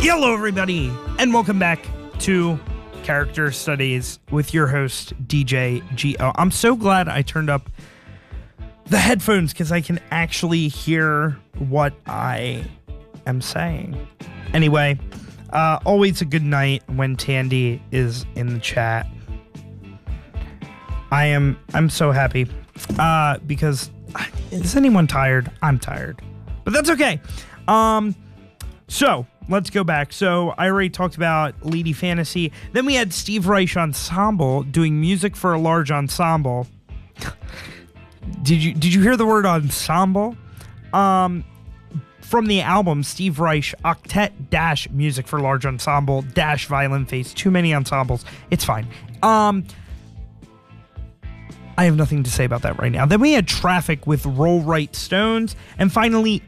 Hello, everybody, and welcome back to Character Studies with your host, DJ G.O. I'm so glad I turned up the headphones because I can actually hear what I am saying. Anyway, always a good night when Tandy is in the chat. I'm so happy because is anyone tired? I'm tired, but that's okay. So let's go back. So I already talked about Lady Fantasy. Then we had Steve Reich Ensemble doing music for a large ensemble. Did you hear the word ensemble? From the album Steve Reich Octet dash music for large ensemble dash violin face. Too many ensembles. It's fine. I have nothing to say about that right now. Then we had Traffic with Roll Right Stones, and finally.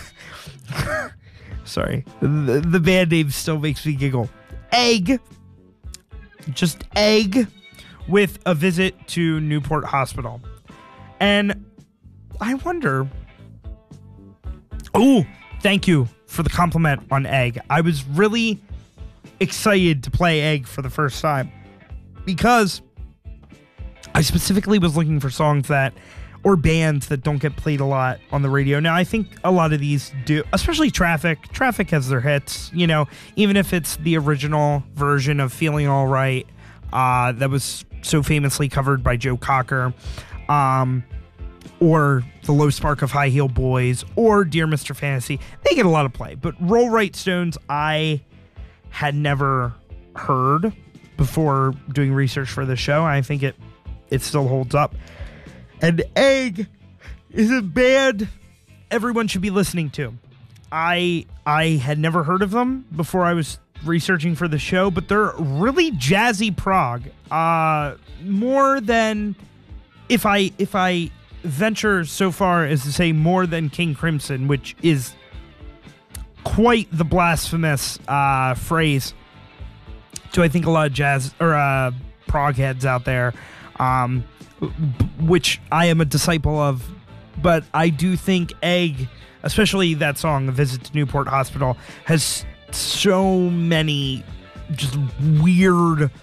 Sorry, the band name still makes me giggle. Egg, just Egg, with A Visit to Newport Hospital. And I wonder... Oh, thank you for the compliment on Egg. I was really excited to play Egg for the first time because I specifically was looking for songs that... or bands that don't get played a lot on the radio. Now, I think a lot of these do, especially Traffic. Traffic has their hits, you know, even if it's the original version of Feeling All Right, that was so famously covered by Joe Cocker, or The Low Spark of High Heel Boys, or Dear Mr. Fantasy. They get a lot of play, but Roll Right Stones, I had never heard before doing research for the show. I think it still holds up. And Egg is a band everyone should be listening to. I had never heard of them before I was researching for the show, but they're really jazzy prog. More than, if I venture so far as to say more than King Crimson, which is quite the blasphemous phrase to I think a lot of jazz or prog heads out there. Which I am a disciple of, but I do think Egg, especially that song, A Visit to Newport Hospital, has so many just weird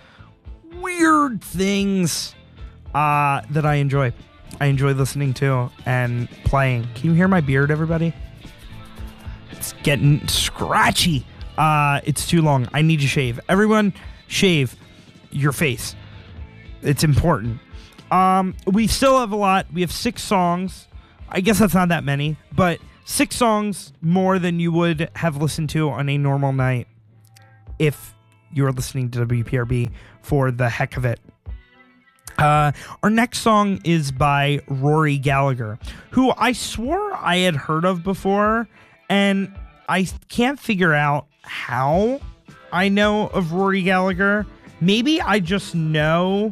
things that I enjoy. I enjoy listening to and playing. Can you hear my beard, everybody? It's getting scratchy. It's too long. I need to shave. Everyone, shave your face. It's important. We still have a lot. We have 6 songs. I guess that's not that many, but 6 songs more than you would have listened to on a normal night if you were listening to WPRB for the heck of it. Our next song is by Rory Gallagher, who I swore I had heard of before, and I can't figure out how I know of Rory Gallagher. Maybe I just know...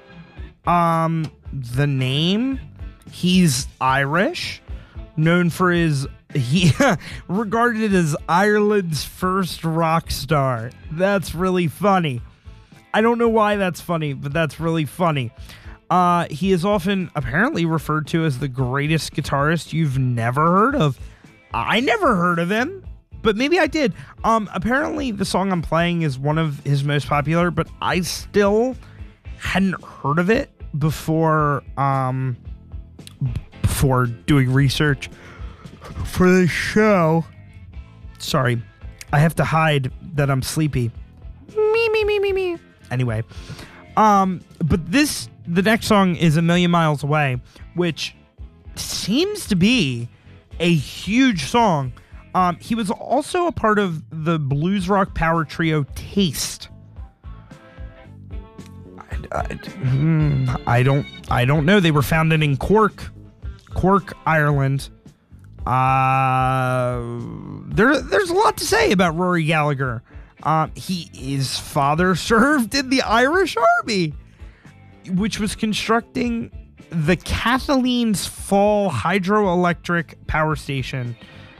the name. He's Irish, known for regarded as Ireland's first rock star. That's really funny. I don't know why that's funny, but that's really funny. He is often apparently referred to as the greatest guitarist you've never heard of. I never heard of him, but maybe I did. Apparently the song I'm playing is one of his most popular, but I still hadn't heard of it before doing research for the show. Sorry, I have to hide that I'm sleepy. Me. Anyway, but the next song is A Million Miles Away, which seems to be a huge song. He was also a part of the blues rock power trio Taste. I don't know. They were founded in Cork, Ireland. There's a lot to say about Rory Gallagher. His father served in the Irish Army, which was constructing the Kathleen's Fall hydroelectric power station.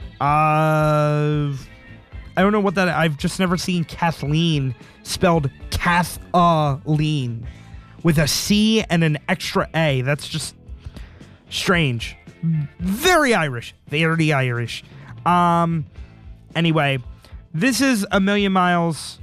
I don't know what that... I've just never seen Kathleen spelled Kathleen with a C and an extra A. That's just strange. Very Irish. Very Irish. Anyway, This is a million miles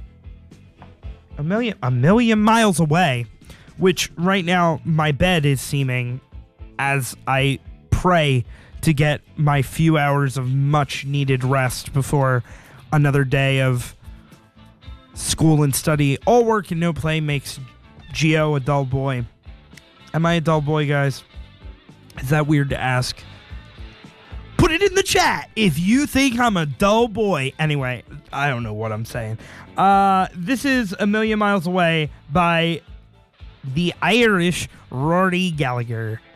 away, which right now my bed is seeming as I pray to get my few hours of much needed rest before another day of school and study. All work and no play makes Geo a dull boy. Am I a dull boy, guys? Is that weird to ask? Put it in the chat if you think I'm a dull boy. Anyway, I don't know what I'm saying. This is A Million Miles Away by the Irish Rory Gallagher.